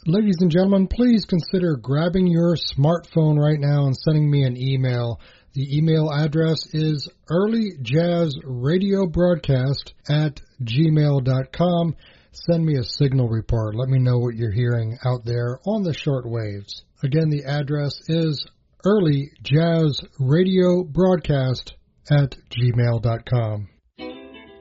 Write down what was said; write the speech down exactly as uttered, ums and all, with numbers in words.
Ladies and gentlemen, please consider grabbing your smartphone right now and sending me an email. The email address is earlyjazzradiobroadcast at gmail dot com. Send me a signal report. Let me know what you're hearing out there on the short waves. Again, the address is earlyjazzradiobroadcast at gmail dot com.